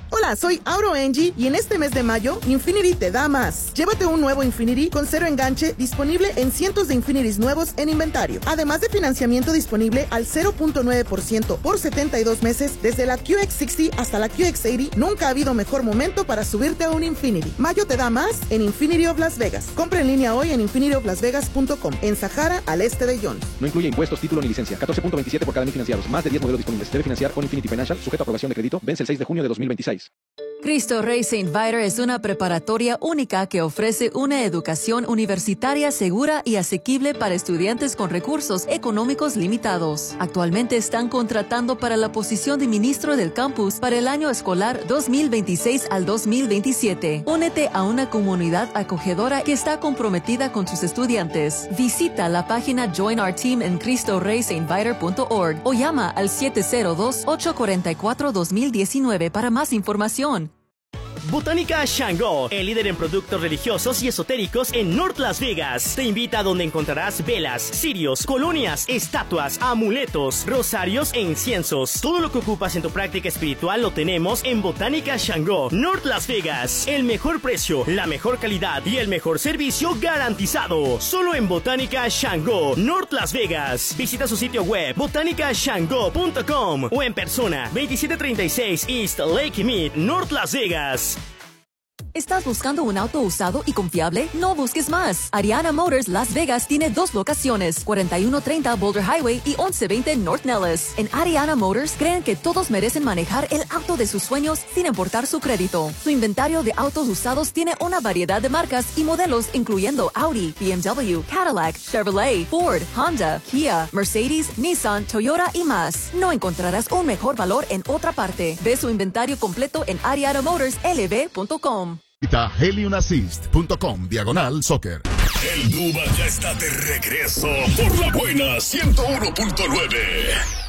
Hola, soy Auro Angie y en este mes de mayo, Infinity te da más. Llévate un nuevo Infinity con cero enganche disponible en cientos de Infinities nuevos en inventario. Además de financiamiento disponible al 0.9% por 72 meses desde la QX60 hasta la QX80, nunca ha habido mejor momento para subirte a un Infinity. Mayo te da más en Infinity of Las Vegas. Compra en línea hoy en infinityoflasvegas.com, en Sahara, al este de John. No incluye impuestos, título ni licencia. 14.27 por cada 1000 financiados. Más de 10 modelos disponibles. Debe financiar con Infinity Financial, sujeto a aprobación de crédito. Vence el 6 de junio de 2026. Cristo Rey St. Viator es una preparatoria única que ofrece una educación universitaria segura y asequible para estudiantes con recursos económicos limitados. Actualmente están contratando para la posición de ministro del campus para el año escolar 2026 al 2027. Únete a una comunidad acogedora que está comprometida con sus estudiantes. Visita la página Join Our Team en CristoReyStViator.org o llama al 702-844-2019 para más información. Botánica Shango, el líder en productos religiosos y esotéricos en North Las Vegas, te invita a donde encontrarás velas, cirios, colonias, estatuas, amuletos, rosarios e inciensos. Todo lo que ocupas en tu práctica espiritual lo tenemos en Botánica Shango, North Las Vegas. El mejor precio, la mejor calidad y el mejor servicio garantizado. Solo en Botánica Shango, North Las Vegas. Visita su sitio web botanicashango.com o en persona 2736 East Lake Mead, North Las Vegas. ¿Estás buscando un auto usado y confiable? No busques más. Ariana Motors Las Vegas tiene dos locaciones, 4130 Boulder Highway y 1120 North Nellis. En Ariana Motors creen que todos merecen manejar el auto de sus sueños sin importar su crédito. Su inventario de autos usados tiene una variedad de marcas y modelos incluyendo Audi, BMW, Cadillac, Chevrolet, Ford, Honda, Kia, Mercedes, Nissan, Toyota y más. No encontrarás un mejor valor en otra parte. Ve su inventario completo en arianamotorslv.com. Visita helionassist.com/soccer. El Duba ya está de regreso por la buena 101.9.